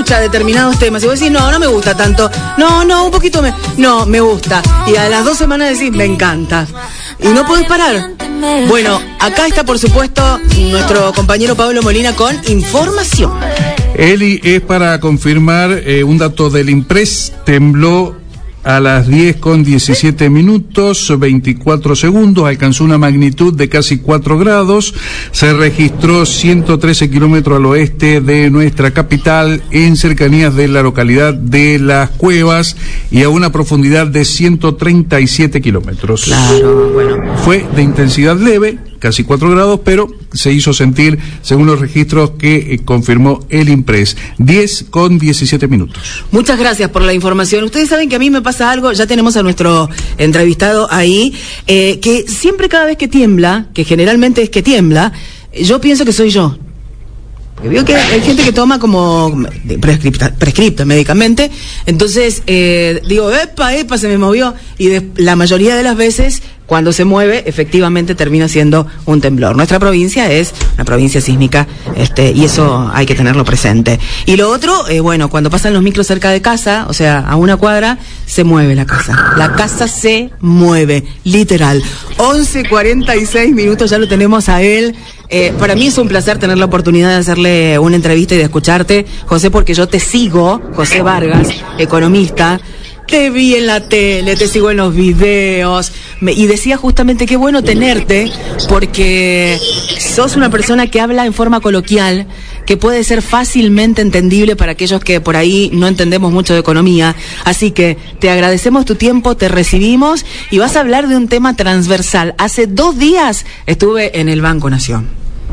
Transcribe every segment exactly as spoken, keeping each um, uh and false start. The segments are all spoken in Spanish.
escucha determinados temas y vos decís, no, no me gusta tanto, no, no, un poquito me, no, me gusta. Y a las dos semanas decís, me encanta. Y no podés parar. Bueno, acá está por supuesto nuestro compañero Pablo Molina con información. Eli, es para confirmar eh, un dato del INPRES. Tembló a las diez con diecisiete minutos, veinticuatro segundos, alcanzó una magnitud de casi cuatro grados, se registró ciento trece kilómetros al oeste de nuestra capital, en cercanías de la localidad de Las Cuevas, y a una profundidad de ciento treinta y siete kilómetros. Claro, bueno. Fue de intensidad leve, casi cuatro grados, pero se hizo sentir según los registros que eh, confirmó el INPRES. diez con diecisiete minutos. Muchas gracias por la información. Ustedes saben que a mí me pasa algo, ya tenemos a nuestro entrevistado ahí, eh, que siempre cada vez que tiembla, que generalmente es que tiembla, yo pienso que soy yo. Porque veo que hay gente que toma como prescripta, prescripta médicamente, entonces eh, digo, epa, epa, se me movió, y de, la mayoría de las veces cuando se mueve, efectivamente termina siendo un temblor. Nuestra provincia es una provincia sísmica, este, y eso hay que tenerlo presente. Y lo otro, eh, bueno, cuando pasan los micros cerca de casa, o sea, a una cuadra, se mueve la casa. La casa se mueve, literal. once cuarenta y seis minutos, ya lo tenemos a él. Eh, para mí es un placer tener la oportunidad de hacerle una entrevista y de escucharte, José, porque yo te sigo, José Vargas, economista. Te vi en la tele, te sigo en los videos, me, y decía justamente qué bueno tenerte, porque sos una persona que habla en forma coloquial, que puede ser fácilmente entendible para aquellos que por ahí no entendemos mucho de economía. Así que te agradecemos tu tiempo, te recibimos, y vas a hablar de un tema transversal. Hace dos días estuve en el Banco Nación.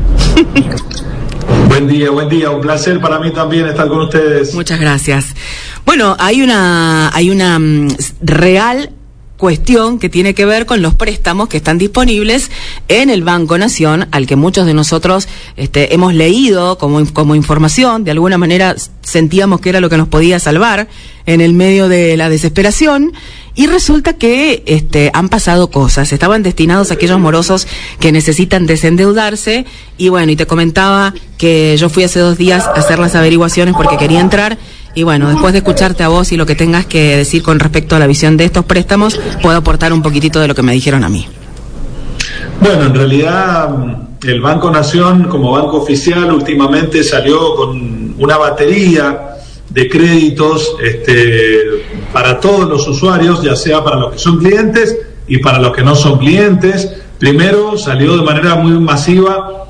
Buen día, buen día, un placer para mí también estar con ustedes. Muchas gracias. Bueno, hay una, hay una um, real cuestión que tiene que ver con los préstamos que están disponibles en el Banco Nación, al que muchos de nosotros este, hemos leído como, como información. De alguna manera sentíamos que era lo que nos podía salvar en el medio de la desesperación, y resulta que este, han pasado cosas. Estaban destinados a aquellos morosos que necesitan desendeudarse, y bueno, y te comentaba que yo fui hace dos días a hacer las averiguaciones porque quería entrar. Y bueno, después de escucharte a vos y lo que tengas que decir con respecto a la visión de estos préstamos, puedo aportar un poquitito de lo que me dijeron a mí. Bueno, en realidad el Banco Nación, como banco oficial, últimamente salió con una batería de créditos este, para todos los usuarios, ya sea para los que son clientes y para los que no son clientes. Primero salió de manera muy masiva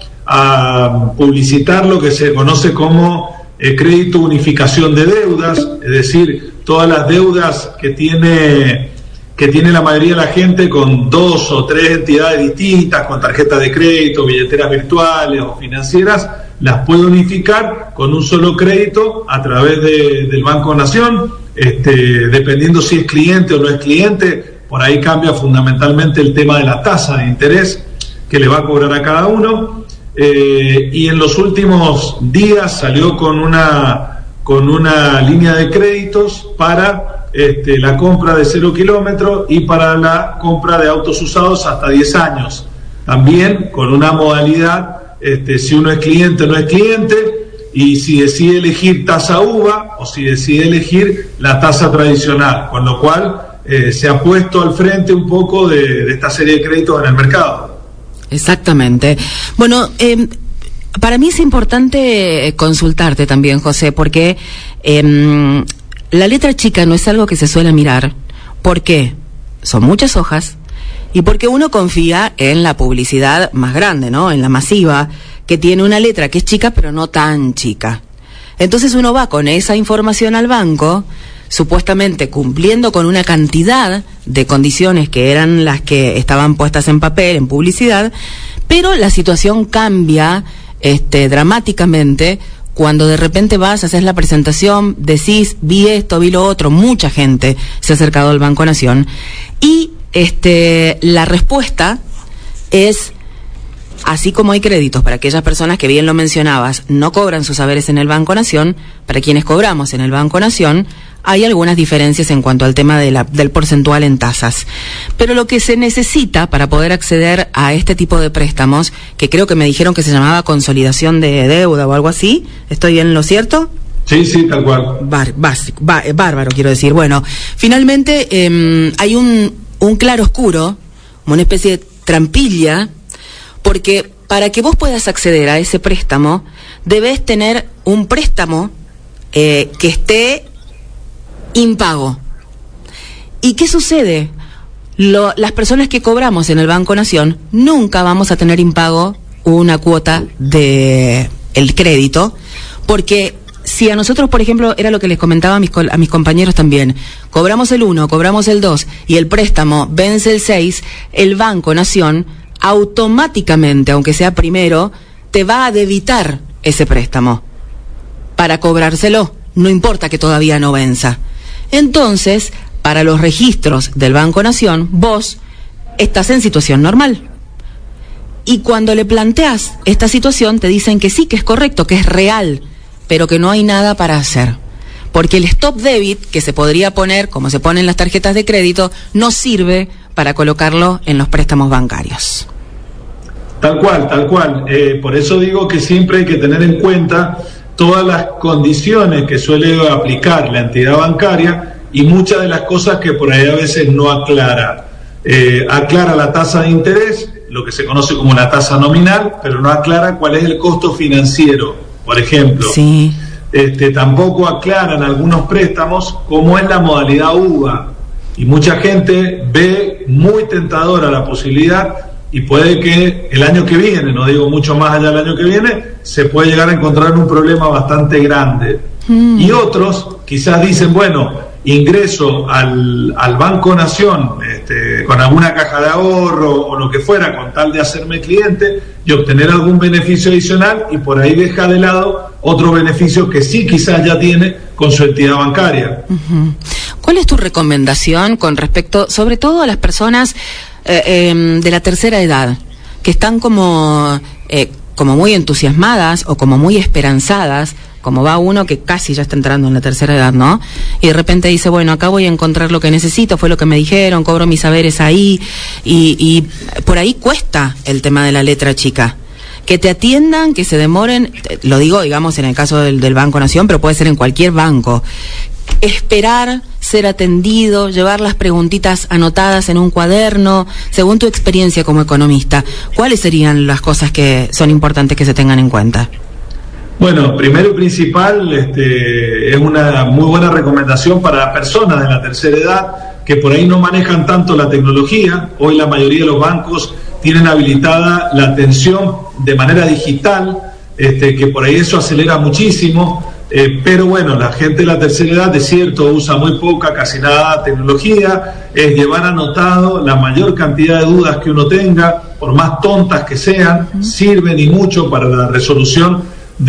a publicitar lo que se conoce como Eh, crédito unificación de deudas, es decir, todas las deudas que tiene que tiene la mayoría de la gente con dos o tres entidades distintas, con tarjetas de crédito, billeteras virtuales o financieras, las puede unificar con un solo crédito a través de, del Banco Nación, este, dependiendo si es cliente o no es cliente. Por ahí cambia fundamentalmente el tema de la tasa de interés que le va a cobrar a cada uno. Eh, y en los últimos días salió con una con una línea de créditos para este, la compra de cero kilómetros y para la compra de autos usados hasta diez años. También con una modalidad, este, si uno es cliente o no es cliente, y si decide elegir tasa uva o si decide elegir la tasa tradicional, con lo cual eh, se ha puesto al frente un poco de, de esta serie de créditos en el mercado. Exactamente. Bueno, eh, para mí es importante consultarte también, José, porque eh, la letra chica no es algo que se suele mirar. ¿Por qué? Son muchas hojas, y porque uno confía en la publicidad más grande, ¿no? En la masiva, que tiene una letra que es chica pero no tan chica. Entonces uno va con esa información al banco, supuestamente cumpliendo con una cantidad de condiciones que eran las que estaban puestas en papel, en publicidad, pero la situación cambia este, dramáticamente cuando de repente vas, haces la presentación, decís, vi esto, vi lo otro. Mucha gente se ha acercado al Banco Nación, y este, la respuesta es: así como hay créditos para aquellas personas que, bien lo mencionabas, no cobran sus haberes en el Banco Nación, para quienes cobramos en el Banco Nación, hay algunas diferencias en cuanto al tema de la, del porcentual en tasas. Pero lo que se necesita para poder acceder a este tipo de préstamos, que creo que me dijeron que se llamaba consolidación de deuda o algo así, ¿estoy en lo cierto? Sí, sí, tal cual. Bar, básico, bar, bárbaro, quiero decir. Bueno, finalmente eh, hay un, un claro oscuro, una especie de trampilla, porque para que vos puedas acceder a ese préstamo, debes tener un préstamo eh, que esté impago. ¿Y qué sucede? Lo, las personas que cobramos en el Banco Nación nunca vamos a tener impago una cuota de el crédito, porque si a nosotros, por ejemplo, era lo que les comentaba a mis, a mis compañeros también, cobramos el uno, cobramos el dos y el préstamo vence el seis, el Banco Nación automáticamente, aunque sea primero, te va a debitar ese préstamo para cobrárselo, no importa que todavía no venza. Entonces, para los registros del Banco Nación, vos estás en situación normal. Y cuando le planteas esta situación, te dicen que sí, que es correcto, que es real, pero que no hay nada para hacer. Porque el stop debit, que se podría poner, como se pone en las tarjetas de crédito, no sirve para colocarlo en los préstamos bancarios. Tal cual, tal cual. Eh, por eso digo que siempre hay que tener en cuenta todas las condiciones que suele aplicar la entidad bancaria y muchas de las cosas que por ahí a veces no aclara. Eh, aclara la tasa de interés, lo que se conoce como la tasa nominal, pero no aclara cuál es el costo financiero, por ejemplo. Sí. Este, tampoco aclaran algunos préstamos cómo es la modalidad U V A. Y mucha gente ve muy tentadora la posibilidad y puede que el año que viene, no digo mucho más allá del año que viene, se puede llegar a encontrar un problema bastante grande. Mm. Y otros quizás dicen, bueno, ingreso al, al Banco Nación este, con alguna caja de ahorro o lo que fuera, con tal de hacerme cliente y obtener algún beneficio adicional, y por ahí deja de lado otro beneficio que sí quizás ya tiene con su entidad bancaria. Uh-huh. ¿Cuál es tu recomendación con respecto, sobre todo a las personas eh, eh, de la tercera edad, que están como, eh, como muy entusiasmadas o como muy esperanzadas, como va uno que casi ya está entrando en la tercera edad, ¿no? Y de repente dice, bueno, acá voy a encontrar lo que necesito, fue lo que me dijeron, cobro mis saberes ahí, y, y por ahí cuesta el tema de la letra chica. Que te atiendan, que se demoren, lo digo, digamos, en el caso del, del Banco Nación, pero puede ser en cualquier banco. Esperar, ser atendido, llevar las preguntitas anotadas en un cuaderno, según tu experiencia como economista, ¿cuáles serían las cosas que son importantes que se tengan en cuenta? Bueno, primero y principal, este, es una muy buena recomendación para personas de la tercera edad que por ahí no manejan tanto la tecnología. Hoy la mayoría de los bancos tienen habilitada la atención de manera digital, este, que por ahí eso acelera muchísimo, eh, pero bueno, la gente de la tercera edad, de cierto, usa muy poca, casi nada tecnología, es llevar anotado la mayor cantidad de dudas que uno tenga, por más tontas que sean, uh-huh. sirven y mucho para la resolución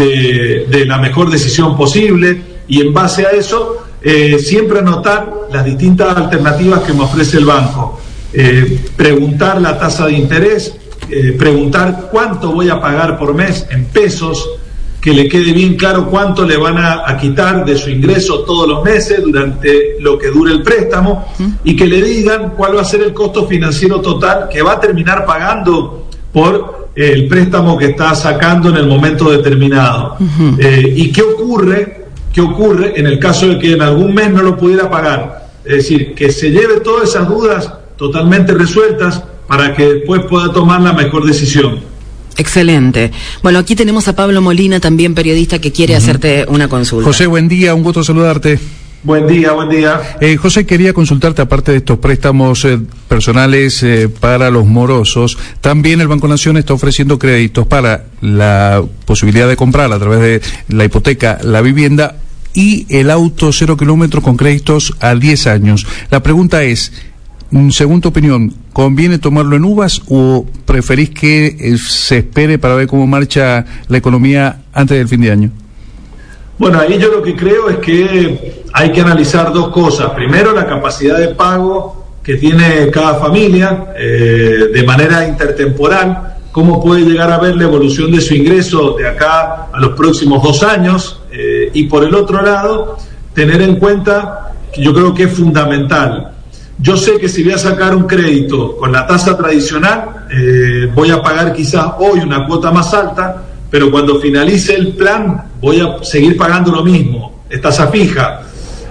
De, de la mejor decisión posible, y en base a eso eh, siempre anotar las distintas alternativas que me ofrece el banco, eh, preguntar la tasa de interés, eh, preguntar cuánto voy a pagar por mes en pesos, que le quede bien claro cuánto le van a, a quitar de su ingreso todos los meses durante lo que dure el préstamo, ¿Mm? y que le digan cuál va a ser el costo financiero total que va a terminar pagando por el préstamo que está sacando en el momento determinado. Uh-huh. Eh, ¿Y qué ocurre? ¿Qué ocurre en el caso de que en algún mes no lo pudiera pagar? Es decir, que se lleve todas esas dudas totalmente resueltas para que después pueda tomar la mejor decisión. Excelente. Bueno, aquí tenemos a Pablo Molina, también periodista, que quiere uh-huh. hacerte una consulta. José, buen día, un gusto saludarte. Buen día, buen día. Eh, José, quería consultarte, aparte de estos préstamos eh, personales eh, para los morosos, también el Banco Nación está ofreciendo créditos para la posibilidad de comprar a través de la hipoteca la vivienda y el auto cero kilómetros con créditos a diez años. La pregunta es, según tu opinión, ¿conviene tomarlo en uvas o preferís que eh, se espere para ver cómo marcha la economía antes del fin de año? Bueno, ahí yo lo que creo es que hay que analizar dos cosas. Primero, la capacidad de pago que tiene cada familia eh, de manera intertemporal, cómo puede llegar a ver la evolución de su ingreso de acá a los próximos dos años, eh, y por el otro lado, tener en cuenta que yo creo que es fundamental. Yo sé que si voy a sacar un crédito con la tasa tradicional, eh, voy a pagar quizás hoy una cuota más alta, pero cuando finalice el plan voy a seguir pagando lo mismo. es tasa fija.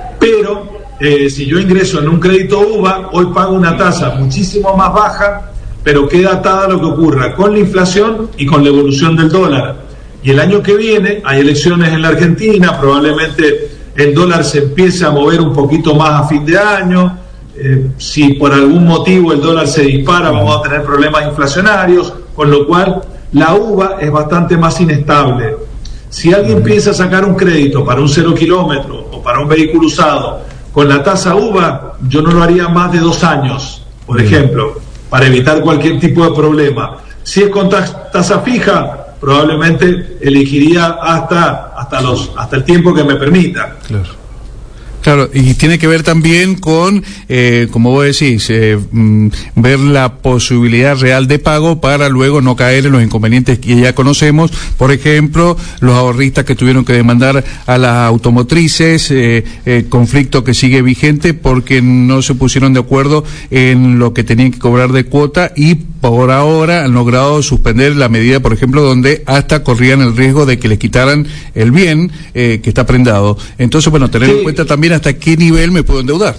Pero eh, si yo ingreso en un crédito U V A, hoy pago una tasa muchísimo más baja, pero queda atada a lo que ocurra con la inflación y con la evolución del dólar. Y el año que viene hay elecciones en la Argentina, probablemente el dólar se empiece a mover un poquito más a fin de año. Eh, si por algún motivo el dólar se dispara, vamos a tener problemas inflacionarios, con lo cual la U V A es bastante más inestable. Si alguien piensa sacar un crédito para un cero kilómetro o para un vehículo usado con la tasa U V A, yo no lo haría más de dos años, por ejemplo, para evitar cualquier tipo de problema. Si es con tasa fija, probablemente elegiría hasta hasta los hasta el tiempo que me permita. Claro. Claro, y tiene que ver también con, eh, como vos decís, eh, mm, ver la posibilidad real de pago para luego no caer en los inconvenientes que ya conocemos. Por ejemplo, los ahorristas que tuvieron que demandar a las automotrices, eh, eh, conflicto que sigue vigente porque no se pusieron de acuerdo en lo que tenían que cobrar de cuota y por ahora han logrado suspender la medida, por ejemplo, donde hasta corrían el riesgo de que les quitaran el bien eh, que está prendado. Entonces, bueno, tener sí. en cuenta también hasta qué nivel me puedo endeudar.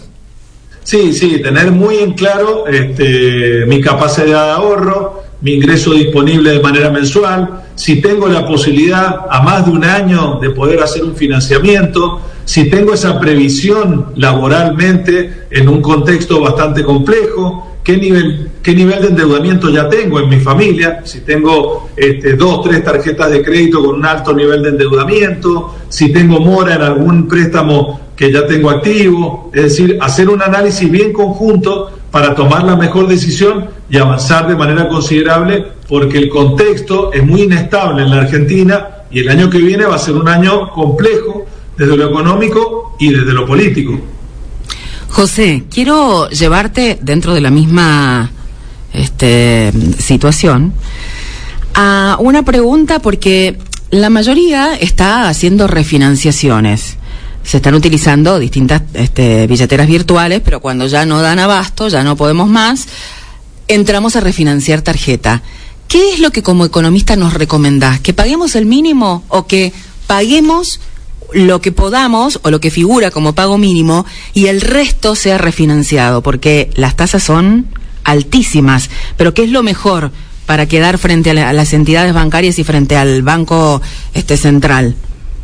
Sí, sí, tener muy en claro este, mi capacidad de ahorro, mi ingreso disponible de manera mensual, si tengo la posibilidad a más de un año de poder hacer un financiamiento, si tengo esa previsión laboralmente en un contexto bastante complejo, qué nivel, qué nivel de endeudamiento ya tengo en mi familia, si tengo este, dos, tres tarjetas de crédito con un alto nivel de endeudamiento, si tengo mora en algún préstamo que ya tengo activo, es decir, hacer un análisis bien conjunto para tomar la mejor decisión y avanzar de manera considerable, porque el contexto es muy inestable en la Argentina y el año que viene va a ser un año complejo desde lo económico y desde lo político. José, quiero llevarte dentro de la misma este, situación a una pregunta, porque la mayoría está haciendo refinanciaciones. Se están utilizando distintas este, billeteras virtuales, pero cuando ya no dan abasto, ya no podemos más, entramos a refinanciar tarjeta. ¿Qué es lo que como economista nos recomendás? ¿Que paguemos el mínimo o que paguemos lo que podamos o lo que figura como pago mínimo y el resto sea refinanciado? Porque las tasas son altísimas, pero ¿qué es lo mejor para quedar frente a, la, a las entidades bancarias y frente al Banco este, Central?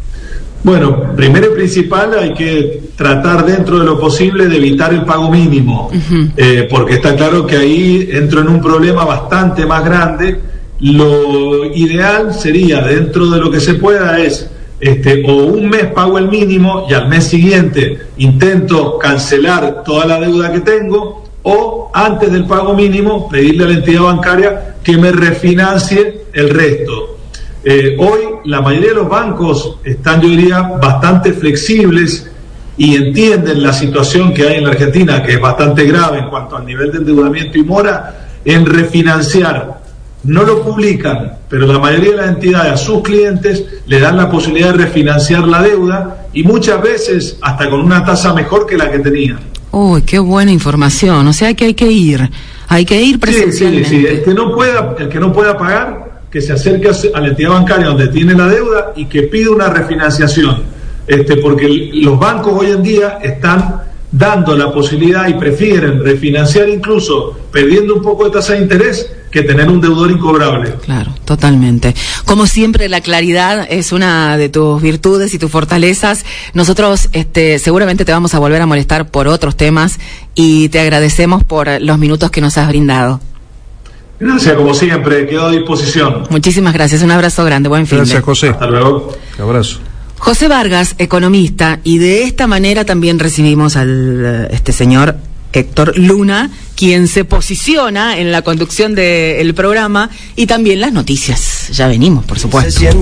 Bueno, primero y principal hay que tratar dentro de lo posible de evitar el pago mínimo, uh-huh. eh, porque está claro que ahí entro en un problema bastante más grande. Lo ideal sería, dentro de lo que se pueda, es este, o un mes pago el mínimo y al mes siguiente intento cancelar toda la deuda que tengo, o antes del pago mínimo pedirle a la entidad bancaria que me refinancie el resto. Eh, hoy la mayoría de los bancos están, yo diría, bastante flexibles y entienden la situación que hay en la Argentina, que es bastante grave en cuanto al nivel de endeudamiento y mora, en refinanciar. No lo publican, pero la mayoría de las entidades a sus clientes le dan la posibilidad de refinanciar la deuda y muchas veces hasta con una tasa mejor que la que tenían. Uy, qué buena información. O sea que hay que ir, hay que ir presencialmente. Sí, sí, sí. El que no pueda, el que no pueda pagar, que se acerque a la entidad bancaria donde tiene la deuda y que pida una refinanciación, este, porque los bancos hoy en día están dando la posibilidad y prefieren refinanciar incluso perdiendo un poco de tasa de interés que tener un deudor incobrable. Claro, totalmente. Como siempre, la claridad es una de tus virtudes y tus fortalezas. Nosotros este, seguramente te vamos a volver a molestar por otros temas y te agradecemos por los minutos que nos has brindado. Gracias, como siempre, quedo a disposición. Muchísimas gracias, un abrazo grande, buen fin. Gracias, José. Hasta luego. Un abrazo. José Vargas, economista, y de esta manera también recibimos al este señor Héctor Luna, quien se posiciona en la conducción del programa y también las noticias. Ya venimos, por supuesto.